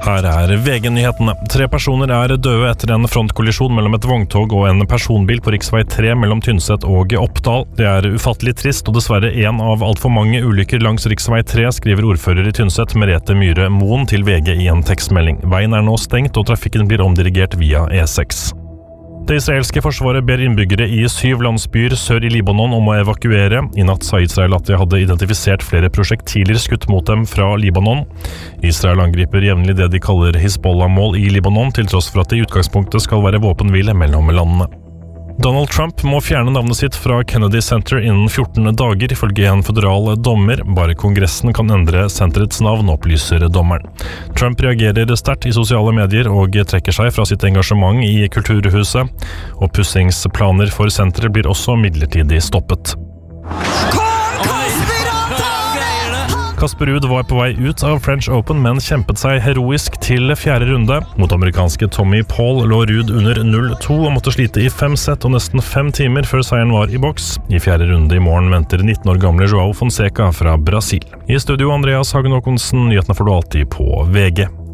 Her VG-nyhetene. 3 personer døde etter en frontkollisjon mellom et vogntog og en personbil på riksvei 3 mellom Tynset og Oppdal. Det ufattelig trist og dessverre en av alt for mange ulykker langs riksvei 3, skriver ordfører i Tynset Merete Myhre Moen til VG i en tekstmelding. Veien nå stengt og trafikken blir omdirigert via E6. Det israelske forsvaret ber innbyggere i 7 landsbyer sør i Libanon om å evakuere. I natt sa Israel at de hadde identifisert flere prosjektiler skutt mot dem fra Libanon. Israel angriper jevnlig det de kaller Hezbollah-mål i Libanon, til tross for at det i utgangspunktet skal være våpenhvile mellom landene. Donald Trump må fjerne navnet sitt fra Kennedy Center innen 14 dager, ifølge en føderal dommer. Bare Kongressen kan endre senterets navn, opplyser dommeren. Trump reagerer sterkt i sosiale medier og trekker seg fra sitt engasjement i Kulturhuset. Og pussingsplaner for senteret blir også midlertidig stoppet. Kasper Ruud var på vei ut av French Open, men kjempet seg heroisk til 4. runde. Mot amerikanske Tommy Paul lå Ruud under 0-2 og måtte slite i 5 sett og nesten 5 timer før seieren var i boks. I 4. runde i morgen venter 19 år gamle João Fonseca fra Brasil. I studio Andreas Hagen Håkonsen, nyhetene får du alltid på VG.